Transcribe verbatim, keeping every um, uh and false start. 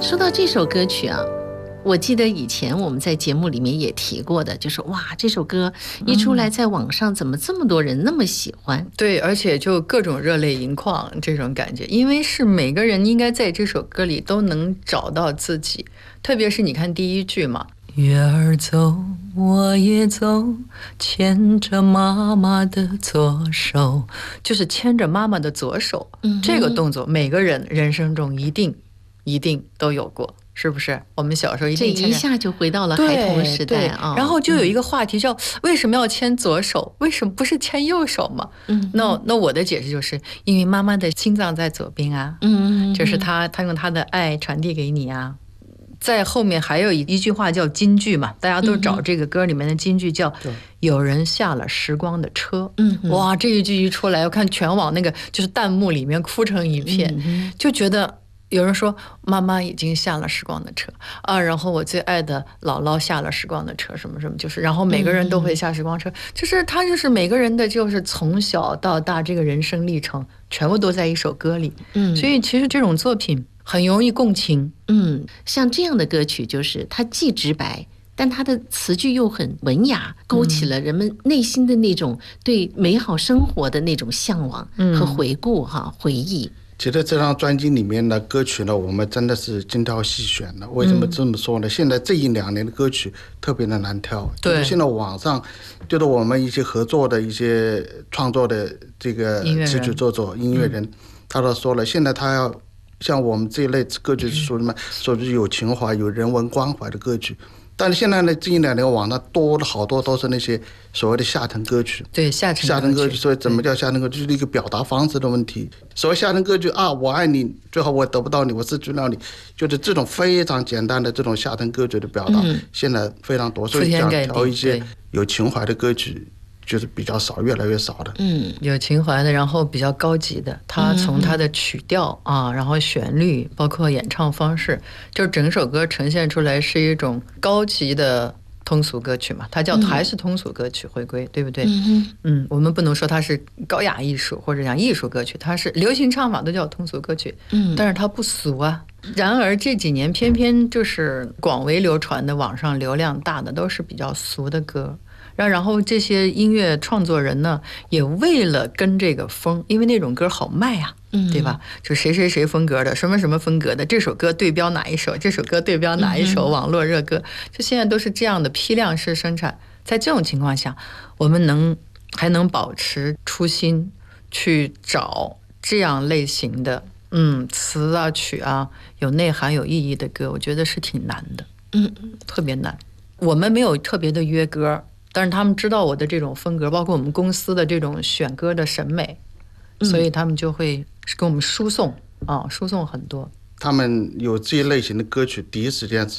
说到这首歌曲啊，我记得以前我们在节目里面也提过的，就是哇，这首歌一出来在网上怎么这么多人那么喜欢、嗯、 对，而且就各种热泪盈眶这种感觉，因为是每个人应该在这首歌里都能找到自己，特别是你看第一句嘛，月儿走我也走，牵着妈妈的左手，就是牵着妈妈的左手、嗯、这个动作每个人人生中一定一定都有过，是不是？我们小时候一定这一下就回到了孩童时代啊、哦。 然后就有一个话题叫、嗯、为什么要牵左手？为什么不是牵右手嘛？嗯，那那我的解释就是因为妈妈的心脏在左边啊，嗯，就是她她用她的爱传递给你啊。在后面还有一一句话叫金句嘛，大家都找这个歌里面的金句叫有人下了时光的车。嗯，哇，这一句一出来，我看全网那个就是弹幕里面哭成一片、嗯、就觉得有人说妈妈已经下了时光的车啊，然后我最爱的姥姥下了时光的车，什么什么，就是然后每个人都会下时光车、嗯、就是他就是每个人的就是从小到大这个人生历程全部都在一首歌里。嗯，所以其实这种作品很容易共情。 嗯，像这样的歌曲就是它既直白，但它的词句又很文雅，勾起了人们内心的那种对美好生活的那种向往和回顾哈、回忆。 其实这张专辑里面的歌曲呢，我们真的是精挑细选的。为什么这么说呢？嗯、现在这一两年的歌曲特别的难挑。对，就是现在网上就是我们一些合作的一些创作的这个词曲作者、音乐人，他都说了，现在他要像我们这一类歌曲是属于什么？属于有情怀、有人文关怀的歌曲。但是现在呢，这一两年网上多了好多都是那些所谓的下沉歌曲。 对，下沉下沉歌曲，所以怎么叫下沉歌曲？就是一个表达方式的问题。所谓下沉歌曲啊，我爱你，最后我得不到你，我失去了你，就是这种非常简单的这种下沉歌曲的表达，嗯、现在非常多。所以想调一些有情怀的歌曲。就是比较少，越来越少的。 嗯，有情怀的，然后比较高级的，它从它的曲调啊，然后旋律，包括演唱方式，就整首歌呈现出来是一种高级的通俗歌曲嘛，它叫还是通俗歌曲回归，对不对？嗯嗯，我们不能说它是高雅艺术或者讲艺术歌曲，它是流行唱法都叫通俗歌曲，嗯，但是它不俗啊。然而这几年偏偏就是广为流传的，网上流量大的都是比较俗的歌。然后这些音乐创作人呢，也为了跟这个风，因为那种歌好卖啊，嗯、对吧？就谁谁谁风格的，什么什么风格的，这首歌对标哪一首，这首歌对标哪一首网络热歌，就现在都是这样的批量式生产。在这种情况下，我们能还能保持初心，去找这样类型的嗯词啊曲啊有内涵有意义的歌，我觉得是挺难的，嗯，特别难。我们没有特别的约歌。但是他们知道我的这种风格，包括我们公司的这种选歌的审美，所以他们就会给我们输送啊，输送很多。 他们有这一类型的歌曲，第一时间